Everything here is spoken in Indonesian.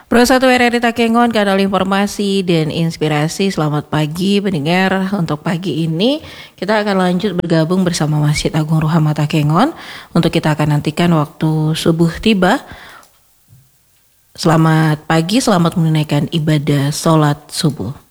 Pro 1 RRI Takengon, kanal informasi dan inspirasi. Selamat pagi pendengar. Untuk pagi ini kita akan lanjut bergabung bersama Masjid Agung Ruhama Takengon. Untuk kita akan nantikan waktu subuh tiba. Selamat pagi, selamat menunaikan ibadah sholat subuh.